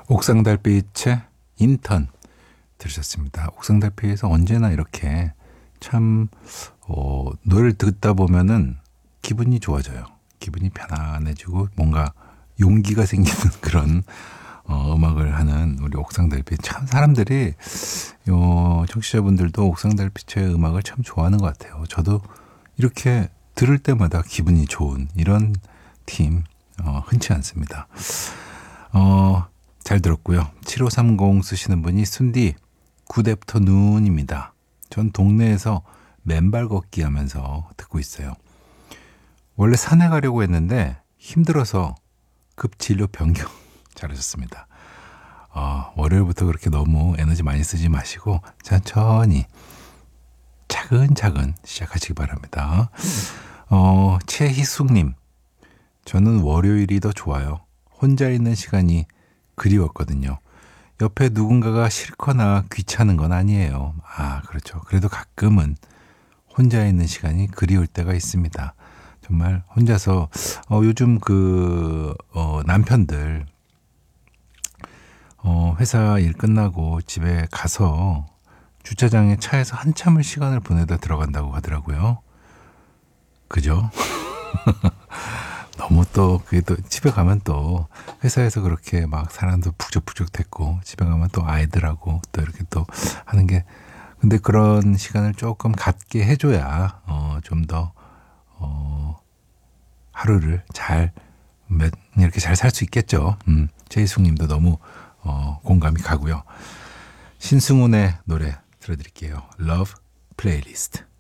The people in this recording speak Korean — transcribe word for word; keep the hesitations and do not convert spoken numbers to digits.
옥상달빛의 인턴 들으셨습니다. 옥상달빛에서 언제나 이렇게 참 어, 노래를 듣다 보면은 기분이 좋아져요. 기분이 편안해지고 뭔가 용기가 생기는 그런 어, 음악을 하는 우리 옥상달빛. 참 사람들이 어, 청취자분들도 옥상달빛의 음악을 참 좋아하는 것 같아요. 저도 이렇게 들을 때마다 기분이 좋은 이런 팀 어, 흔치 않습니다. 어, 잘 들었고요. 칠오삼공 쓰시는 분이 순디 굿애프터 눈입니다. 전 동네에서 맨발 걷기 하면서 듣고 있어요. 원래 산에 가려고 했는데 힘들어서 급 진로 변경. 잘하셨습니다. 어, 월요일부터 그렇게 너무 에너지 많이 쓰지 마시고 천천히 차근차근 시작하시기 바랍니다. 어, 최희숙님, 저는 월요일이 더 좋아요. 혼자 있는 시간이 그리웠거든요. 옆에 누군가가 싫거나 귀찮은 건 아니에요. 아, 그렇죠. 그래도 가끔은 혼자 있는 시간이 그리울 때가 있습니다. 정말 혼자서 어, 요즘 그 어, 남편들 어, 회사 일 끝나고 집에 가서 주차장에 차에서 한참을 시간을 보내다 들어간다고 하더라고요. 그죠? 너무 또 그게 또 집에 가면 또 회사에서 그렇게 막 사람도 북적북적 됐고 집에 가면 또 아이들하고 또 이렇게 또 하는 게 근데 그런 시간을 조금 갖게 해줘야 어, 좀 더 어, 하루를 잘 몇, 이렇게 잘 살 수 있겠죠. 음, 최희숙님도 너무 어, 공감이 가고요. 신승훈의 노래 들어드릴게요. Love Playlist.